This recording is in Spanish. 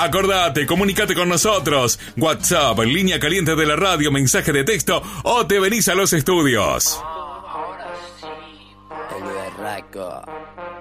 Acordate, comunícate con nosotros. WhatsApp, línea caliente de la radio, mensaje de texto o te venís a los estudios. Ahora sí, el berraco.